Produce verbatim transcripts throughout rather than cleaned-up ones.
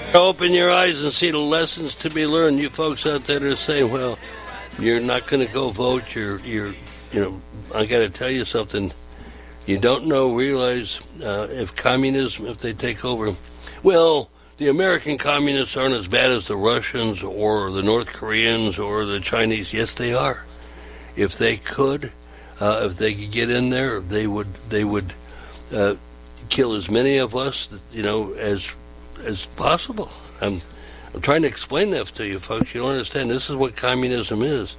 Open your eyes and see the lessons to be learned. You folks out there that are saying, well, you're not going to go vote. You're, you're, you know, I got to tell you something. You don't know, realize uh, if communism, if they take over, well, the American communists aren't as bad as the Russians or the North Koreans or the Chinese. Yes, they are. If they could, uh, if they could get in there, they would, they would uh, kill as many of us, you know, as as possible. I'm, I'm trying to explain that to you folks. You don't understand. This is what communism is.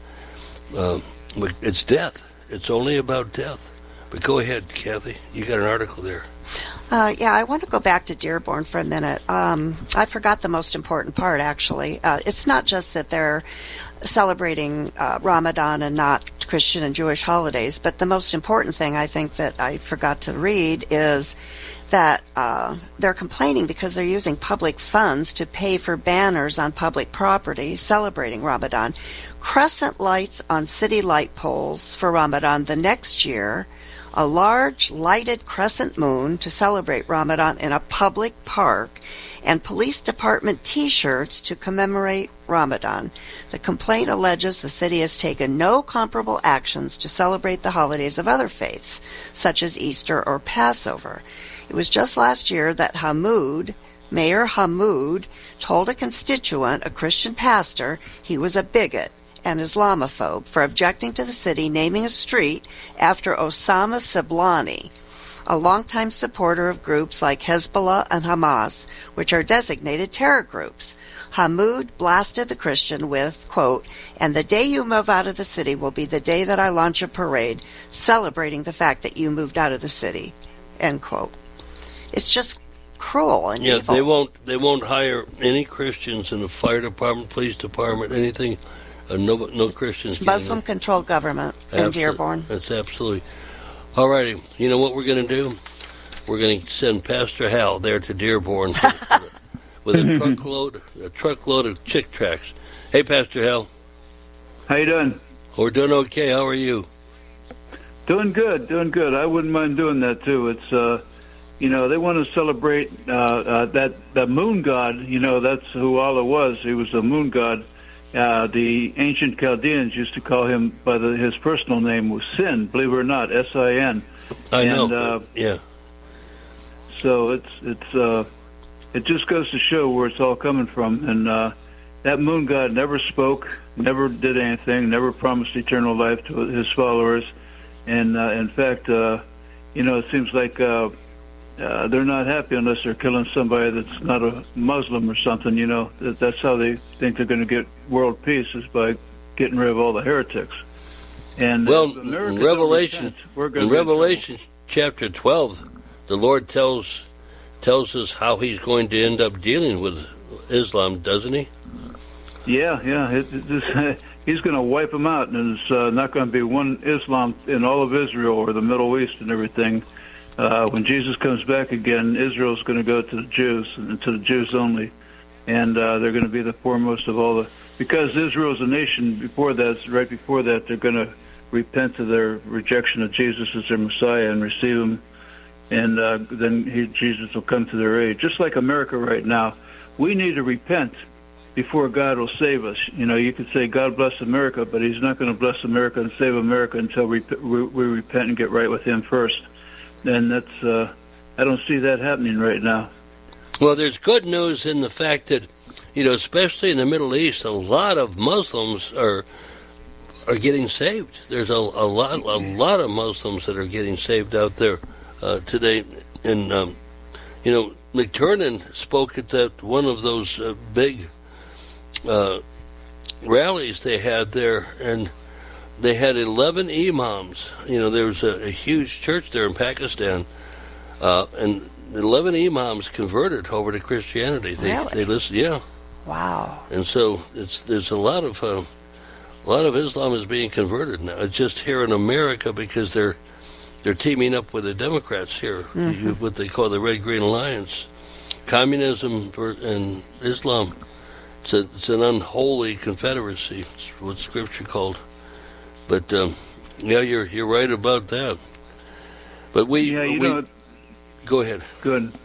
Um, it's death. It's only about death. But go ahead, Kathy. You got an article there. Uh, yeah, I want to go back to Dearborn for a minute. Um, I forgot the most important part, actually. Uh, it's not just that they're celebrating uh, Ramadan and not Christian and Jewish holidays, but the most important thing I think that I forgot to read is that uh, they're complaining because they're using public funds to pay for banners on public property celebrating Ramadan. Crescent lights on city light poles for Ramadan the next year, a large lighted crescent moon to celebrate Ramadan in a public park, and police department T-shirts to commemorate Ramadan. The complaint alleges the city has taken no comparable actions to celebrate the holidays of other faiths, such as Easter or Passover. It was just last year that Hamoud, Mayor Hamoud, told a constituent, a Christian pastor, he was a bigot and Islamophobe for objecting to the city naming a street after Osama Siblani, a longtime supporter of groups like Hezbollah and Hamas, which are designated terror groups. Hamoud blasted the Christian with, quote, "And the day you move out of the city will be the day that I launch a parade celebrating the fact that you moved out of the city," end quote. It's just cruel and yeah, evil. they won't. They won't hire any Christians in the fire department, police department, anything. Uh, no, no Christians. It's Muslim-controlled government in Absol- Dearborn. That's absolutely. All righty. You know what we're going to do? We're going to send Pastor Hal there to Dearborn with, with a truckload, a truckload of Chick Tracts. Hey, Pastor Hal. How you doing? We're doing okay. How are you? Doing good. Doing good. I wouldn't mind doing that too. It's uh, you know, they want to celebrate uh, uh, that that moon god. You know, that's who Allah was. He was a moon god. Uh, the ancient Chaldeans used to call him by the, his personal name was Sin, believe it or not, S I N. I and, know. Uh, yeah. So it's it's uh, it just goes to show where it's all coming from. And uh, that moon god never spoke, never did anything, never promised eternal life to his followers. And uh, in fact, uh, you know, it seems like uh, uh, they're not happy unless they're killing somebody that's not a Muslim or something. You know, that, that's how they think they're going to get world peace, is by getting rid of all the heretics. And well, uh, in Revelation, in Revelation chapter twelve, the Lord tells tells us how He's going to end up dealing with Islam, doesn't He? Yeah, yeah. It, it, this, he's going to wipe them out, and there's uh, not going to be one Islam in all of Israel or the Middle East and everything. Uh, when Jesus comes back again, Israel's going to go to the Jews, and to the Jews only. And uh, they're going to be the foremost of all the... Because Israel's a nation before that, right before that, they're going to repent of their rejection of Jesus as their Messiah and receive him. And uh, then he, Jesus will come to their aid. Just like America right now, we need to repent before God will save us. You know, you could say, God bless America, but he's not going to bless America and save America until we, we, we repent and get right with him first. And that's, uh, I don't see that happening right now. Well, there's good news in the fact that, you know, especially in the Middle East, a lot of Muslims are are getting saved. There's a, a lot a lot of Muslims that are getting saved out there uh, today. And, um, you know, McTurnan spoke at that one of those uh, big uh, rallies they had there, and they had eleven imams. You know, there was a, a huge church there in Pakistan, uh, and eleven imams converted over to Christianity. They, really? They listened, yeah. Wow. And so it's there's a lot of uh, a lot of Islam is being converted now. It's just here in America because they're they're teaming up with the Democrats here, mm-hmm. what they call the Red Green Alliance. Communism and Islam, it's, a, it's an unholy confederacy. It's what Scripture called. But um, yeah, you're you're right about that. But we, yeah, you we know, go ahead. Good.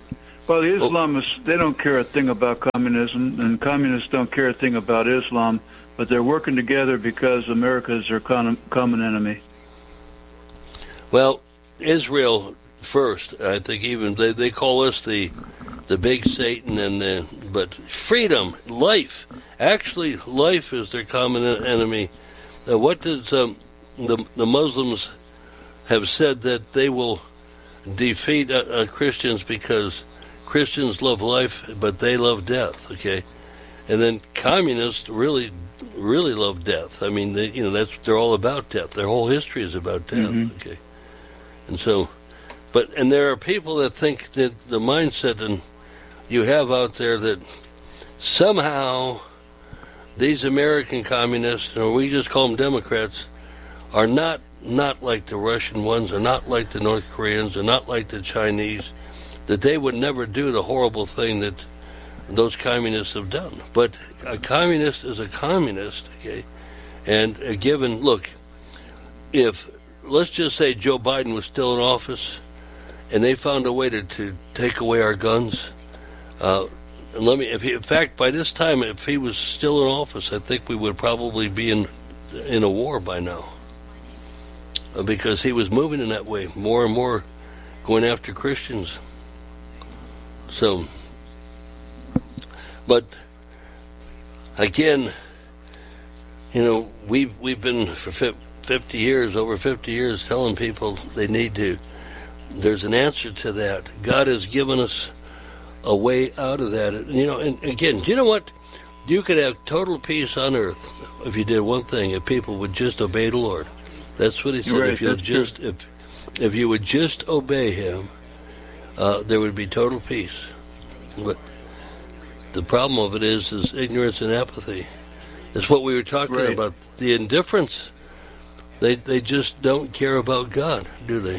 Well, the Islamists, they don't care a thing about communism, and communists don't care a thing about Islam, but they're working together because America is their con- common enemy. Well, Israel first, I think even they, they call us the the big Satan, and the, but freedom, life, actually life is their common enemy. Now, what does um, the, the Muslims have said that they will defeat uh, uh, Christians because Christians love life, but they love death. Okay, and then communists really, really love death. I mean, they, you know, that's they're all about death. Their whole history is about death. Mm-hmm. Okay, and so, but and there are people that think that the mindset and you have out there that somehow these American communists, or we just call them Democrats, are not not like the Russian ones, are not like the North Koreans, are not like the Chinese, that they would never do the horrible thing that those communists have done. But a communist is a communist, okay? And uh, given, look, if, let's just say Joe Biden was still in office and they found a way to, to take away our guns, uh, and let me, if he, in fact, by this time, if he was still in office, I think we would probably be in in a war by now. Because he was moving in that way, more and more going after Christians. So, but again, you know, we've we've been for fifty years, over fifty years, telling people they need to. There's an answer to that. God has given us a way out of that. And, you know, and again, do you know what? You could have total peace on earth if you did one thing: if people would just obey the Lord. That's what he said. Right, if you just true. if if you would just obey him, uh, there would be total peace. But the problem of it is is ignorance and apathy. That's what we were talking right. about. The indifference. They they just don't care about God, do they?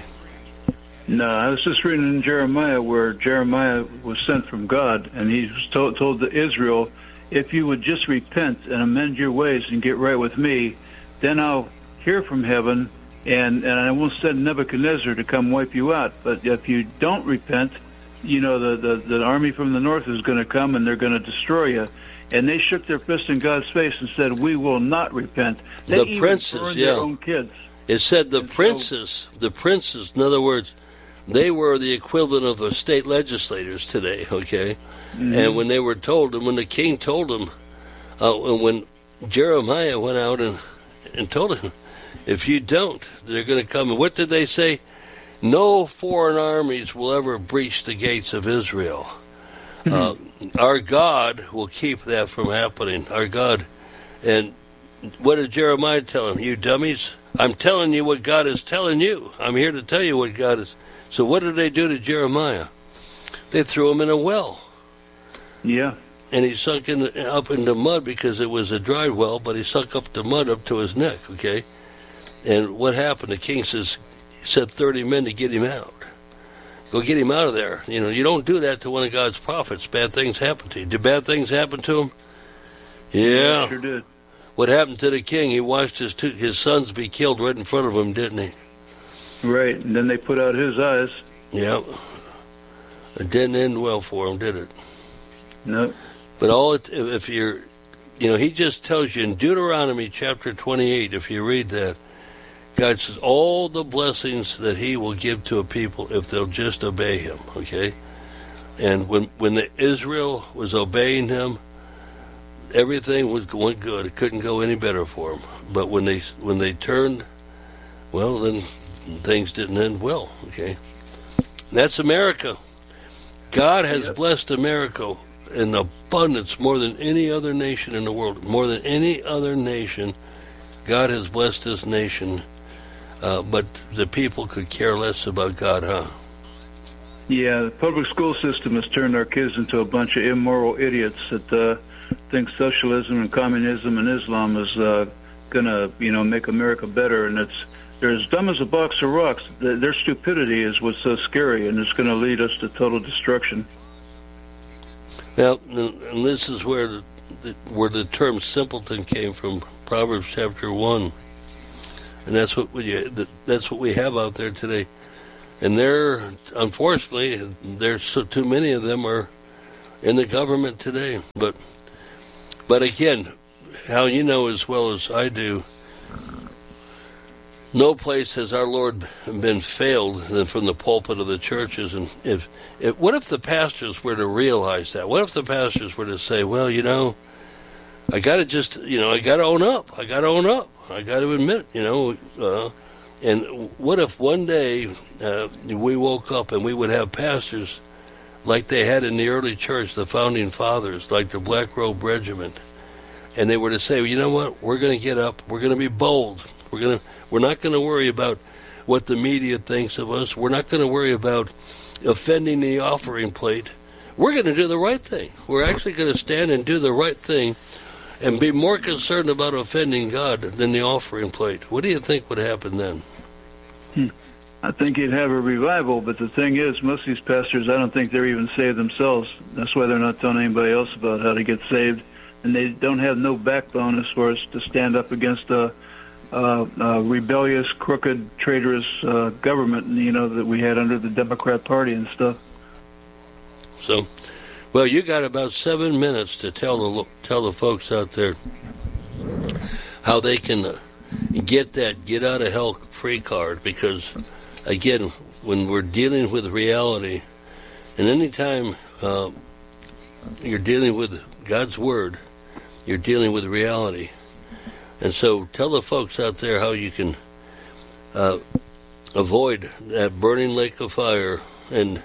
No, I was just reading in Jeremiah where Jeremiah was sent from God, and he was told, told to Israel, if you would just repent and amend your ways and get right with me, then I'll hear from heaven, and, and I won't send Nebuchadnezzar to come wipe you out. But if you don't repent, you know, the, the, the army from the north is going to come, and they're going to destroy you. And they shook their fist in God's face and said, we will not repent. They the even princes, burned yeah. their own kids. It said the and princes, so, the princes, in other words, they were the equivalent of the state legislators today, okay? Mm-hmm. And when they were told, and when the king told them, uh, and when Jeremiah went out and, and told him, if you don't, they're going to come. And what did they say? No foreign armies will ever breach the gates of Israel. Mm-hmm. Uh, our God will keep that from happening. Our God. And what did Jeremiah tell him? You dummies, I'm telling you what God is telling you. I'm here to tell you what God is. So what did they do to Jeremiah? They threw him in a well. Yeah. And he sunk in, up into mud because it was a dry well, but he sunk up to mud up to his neck, okay? And what happened? The king says, sent thirty men to get him out. Go get him out of there. You know, you don't do that to one of God's prophets. Bad things happen to you. Did bad things happen to him? Yeah. Yeah, sure did. What happened to the king? He watched his two, his sons be killed right in front of him, didn't he? Right, and then they put out his eyes. Yeah. It didn't end well for him, did it? No. But all it, if you're, you know, he just tells you in Deuteronomy chapter twenty-eight, if you read that, God says all the blessings that he will give to a people if they'll just obey him, okay? And when when the Israel was obeying him, everything was going good. It couldn't go any better for them. But when they when they turned, well, then things didn't end well, okay? And that's America. God has yep. blessed America in abundance more than any other nation in the world. More than any other nation, God has blessed this nation. Uh, but the people could care less about God, huh? Yeah, the public school system has turned our kids into a bunch of immoral idiots that uh, think socialism and communism and Islam is uh, going to, you know, make America better. And it's they're as dumb as a box of rocks. Their stupidity is what's so scary, and it's going to lead us to total destruction. Well, and this is where the, the where the term simpleton came from, Proverbs chapter one. And that's what we that's what we have out there today. And there, unfortunately, there's so too many of them are in the government today. But, but again, how you know as well as I do, no place has our Lord been failed than from the pulpit of the churches. And if, if what if the pastors were to realize that? What if the pastors were to say, well, you know, I got to just, you know, I got to own up. I got to own up. I got to admit, you know, uh, and what if one day uh, we woke up and we would have pastors like they had in the early church, the founding fathers, like the Black Robe Regiment, and they were to say, well, you know what, we're going to get up, we're going to be bold, we're going to, we're not going to worry about what the media thinks of us, we're not going to worry about offending the offering plate, we're going to do the right thing, we're actually going to stand and do the right thing, and be more concerned about offending God than the offering plate. What do you think would happen then? Hmm. I think you'd have a revival, but the thing is, most of these pastors, I don't think they're even saved themselves. That's why they're not telling anybody else about how to get saved, and they don't have no backbone as far as to stand up against a, a, a rebellious, crooked, traitorous uh, government, you know, that we had under the Democrat Party and stuff. So, well, you got about seven minutes to tell the tell the folks out there how they can uh, get that get out of hell free card, because again, when we're dealing with reality, and anytime uh, you're dealing with God's Word, you're dealing with reality. And so tell the folks out there how you can uh, avoid that burning lake of fire and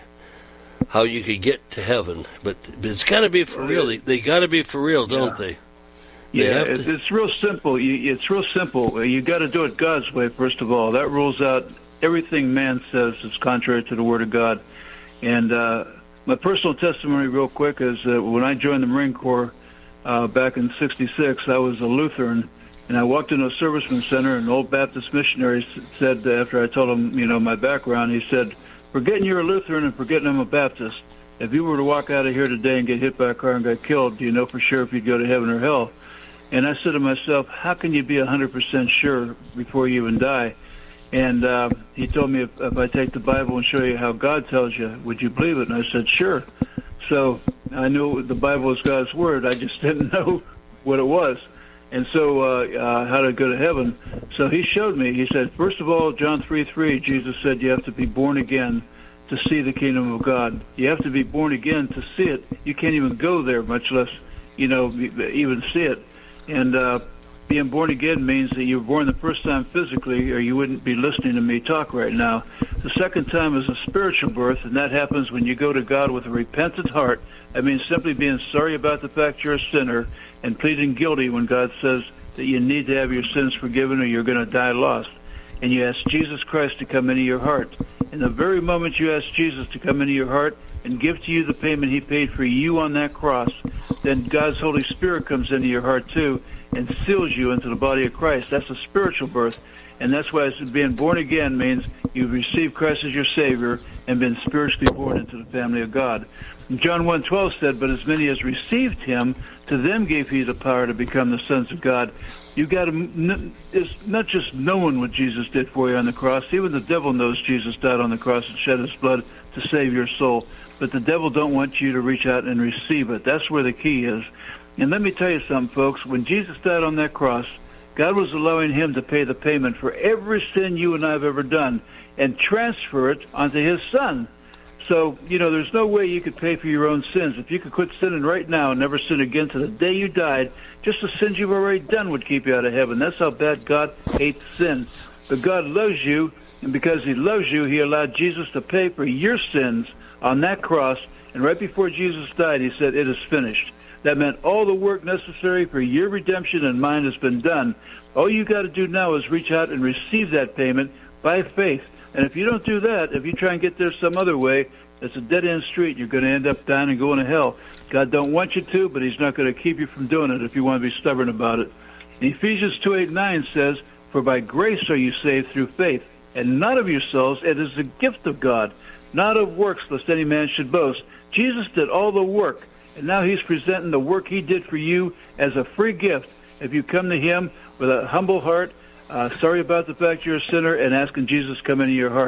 how you could get to heaven. But, but it's got to be for real. They, they got to be for real, don't yeah. they? They yeah, it's, to... it's real simple. You, it's real simple. You got to do it God's way, first of all. That rules out everything man says is contrary to the Word of God. And uh, my personal testimony, real quick, is that when I joined the Marine Corps uh, back in sixty-six, I was a Lutheran, and I walked into a serviceman center, and an old Baptist missionary said, after I told him, you know, my background, he said, "Forgetting you're a Lutheran and forgetting I'm a Baptist, if you were to walk out of here today and get hit by a car and got killed, do you know for sure if you'd go to heaven or hell?" And I said to myself, how can you be one hundred percent sure before you even die? And uh, he told me, if, if I take the Bible and show you how God tells you, would you believe it? And I said, sure. So I knew the Bible was God's Word. I just didn't know what it was. And so uh, uh, how to go to heaven. So he showed me. He said, first of all, John three three, Jesus said you have to be born again to see the kingdom of God. You have to be born again to see it. You can't even go there, much less, you know, even see it. And uh, being born again means that you were born the first time physically, or you wouldn't be listening to me talk right now. The second time is a spiritual birth, and that happens when you go to God with a repentant heart. That means simply being sorry about the fact you're a sinner and pleading guilty when God says that you need to have your sins forgiven or you're going to die lost. And you ask Jesus Christ to come into your heart. And the very moment you ask Jesus to come into your heart and give to you the payment he paid for you on that cross, then God's Holy Spirit comes into your heart too and seals you into the body of Christ. That's a spiritual birth. And that's why being born again means you've received Christ as your Savior and been spiritually born into the family of God. And John one twelve said, but as many as received him, to them gave he the power to become the sons of God. You've got to, it's not just knowing what Jesus did for you on the cross. Even the devil knows Jesus died on the cross and shed his blood to save your soul. But the devil don't want you to reach out and receive it. That's where the key is. And let me tell you something, folks. When Jesus died on that cross, God was allowing him to pay the payment for every sin you and I have ever done and transfer it onto his son. So, you know, there's no way you could pay for your own sins. If you could quit sinning right now and never sin again to the day you died, just the sins you've already done would keep you out of heaven. That's how bad God hates sin. But God loves you, and because he loves you, he allowed Jesus to pay for your sins on that cross. And right before Jesus died, he said, it is finished. That meant all the work necessary for your redemption and mine has been done. All you got to do now is reach out and receive that payment by faith. And if you don't do that, if you try and get there some other way, it's a dead-end street. You're going to end up dying and going to hell. God don't want you to, but he's not going to keep you from doing it if you want to be stubborn about it. And Ephesians two eight nine says, for by grace are you saved through faith, and not of yourselves. It is the gift of God, not of works, lest any man should boast. Jesus did all the work, and now he's presenting the work he did for you as a free gift. If you come to him with a humble heart, uh, sorry about the fact you're a sinner, and asking Jesus to come into your heart.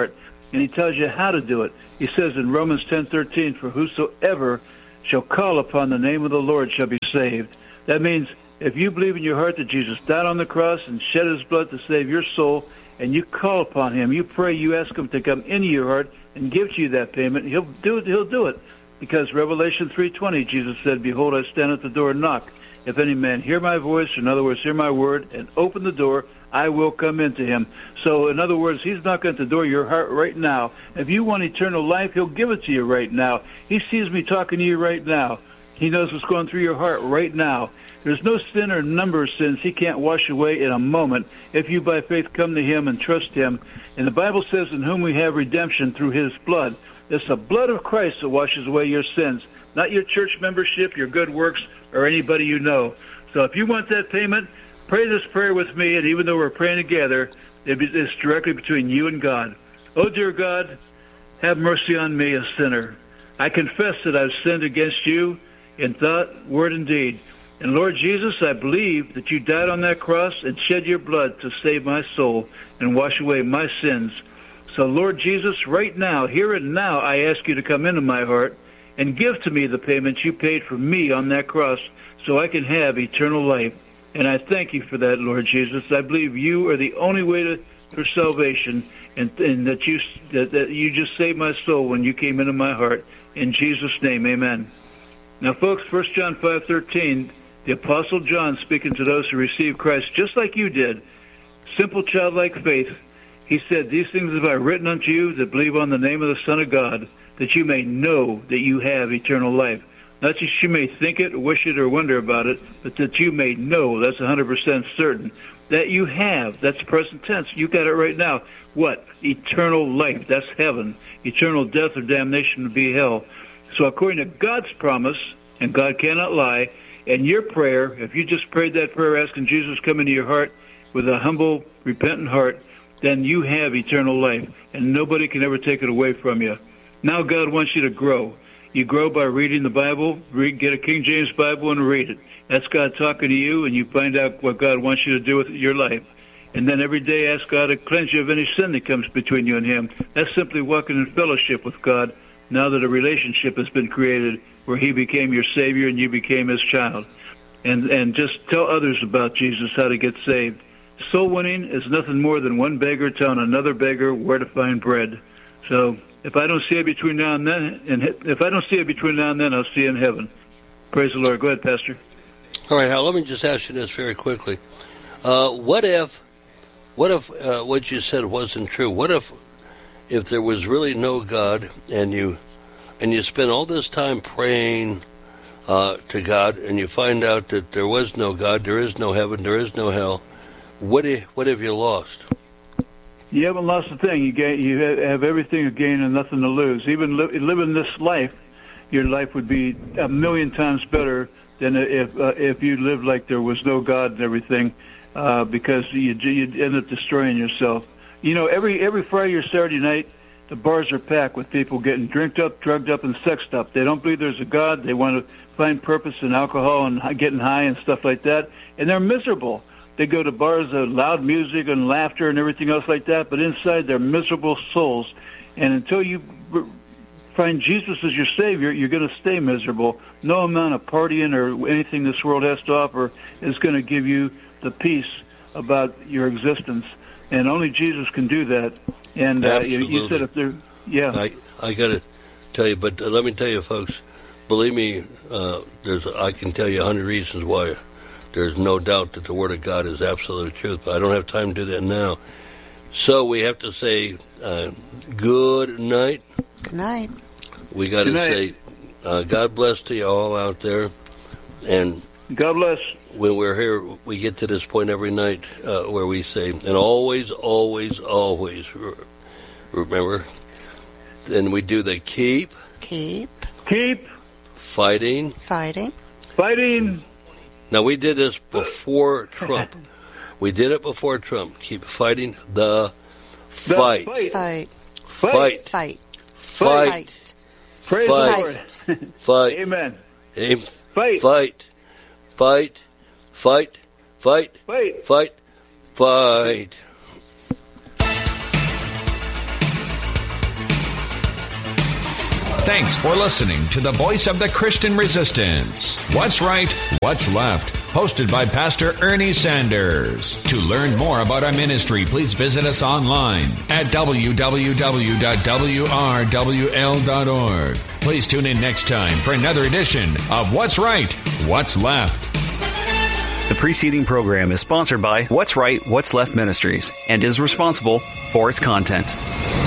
and he tells you how to do it. He says in Romans ten thirteen, for whosoever shall call upon the name of the Lord shall be saved. That means if you believe in your heart that Jesus died on the cross and shed his blood to save your soul, and you call upon him, you pray, you ask him to come into your heart and give to you that payment, he'll do it. He'll do it. Because Revelation three twenty, Jesus said, behold, I stand at the door and knock. If any man hear my voice, or in other words, hear my word, and open the door, I will come into him. So, in other words, he's knocking at the door of your heart right now. If you want eternal life, he'll give it to you right now. He sees me talking to you right now. He knows what's going through your heart right now. There's no sin or number of sins he can't wash away in a moment if you by faith come to him and trust him. And the Bible says, in whom we have redemption through his blood. It's the blood of Christ that washes away your sins, not your church membership, your good works, or anybody you know. So if you want that payment, pray this prayer with me, and even though we're praying together, it's directly between you and God. Oh, dear God, have mercy on me, a sinner. I confess that I've sinned against you in thought, word, and deed. And Lord Jesus, I believe that you died on that cross and shed your blood to save my soul and wash away my sins. So, Lord Jesus, right now, here and now, I ask you to come into my heart and give to me the payment you paid for me on that cross so I can have eternal life. And I thank you for that, Lord Jesus. I believe you are the only way to, for salvation, and, and that you that, that you just saved my soul when you came into my heart. In Jesus' name, amen. Now, folks, First John five thirteen, the Apostle John speaking to those who receive Christ just like you did, simple childlike faith, he said, these things have I written unto you that believe on the name of the Son of God, that you may know that you have eternal life. Not that you may think it, or wish it, or wonder about it, but that you may know, that's one hundred percent certain, that you have, that's present tense, you got it right now. What? Eternal life, that's heaven. Eternal death or damnation would be hell. So according to God's promise, and God cannot lie, and your prayer, if you just prayed that prayer asking Jesus to come into your heart with a humble, repentant heart, then you have eternal life, and nobody can ever take it away from you. Now God wants you to grow. You grow by reading the Bible. Read, get a King James Bible and read it. That's God talking to you, and you find out what God wants you to do with your life. And then every day ask God to cleanse you of any sin that comes between you and him. That's simply walking in fellowship with God now that a relationship has been created where he became your Savior and you became his child. And, and just tell others about Jesus, how to get saved. Soul winning is nothing more than one beggar telling another beggar where to find bread. So if I don't see it between now and then, and if I don't see it between now and then, I'll see it in heaven. Praise the Lord. Go ahead, Pastor. All right, Hal, let me just ask you this very quickly. Uh, what if, what if uh, what you said wasn't true? What if, if there was really no God, and you, and you spent all this time praying uh, to God, and you find out that there was no God, there is no heaven, there is no hell? What if, what have you lost? You haven't lost a thing. You gain, you have everything to gain and nothing to lose. Even li- living this life, your life would be a million times better than if uh, if you lived like there was no God and everything, uh, because you you'd end up destroying yourself. You know, every every Friday or Saturday night, the bars are packed with people getting drinked up, drugged up, and sexed up. They don't believe there's a God. They want to find purpose in alcohol and getting high and stuff like that, and they're miserable. They go to bars of loud music and laughter and everything else like that, but inside they're miserable souls. And until you find Jesus as your Savior, you're going to stay miserable. No amount of partying or anything this world has to offer is going to give you the peace about your existence. And only Jesus can do that. And uh, you, you said if there, yeah. I, I got to tell you, but uh, let me tell you, folks, believe me, uh, there's I can tell you a hundred reasons why. There's no doubt that the Word of God is absolute truth, but I don't have time to do that now. So we have to say uh, good night. Good night. We got to say uh, God bless to you all out there. And God bless. When we're here, we get to this point every night uh, where we say, and always, always, always, remember, then we do the keep. Keep. Keep. Fighting. Fighting. Fighting. Now, we did this before Trump. We did it before Trump. Keep fighting the fight. The fight. Fight. Fight. Fight. Fight. Praise fight. the Lord. Fight. Amen. Amen. Fight. Fight. Fight. Fight. Fight. Fight. Fight. Fight. Thanks for listening to the voice of the Christian Resistance. What's Right, What's Left? Hosted by Pastor Ernie Sanders. To learn more about our ministry, please visit us online at w w w dot w r w l dot org. Please tune in next time for another edition of What's Right, What's Left. The preceding program is sponsored by What's Right, What's Left Ministries and is responsible for its content.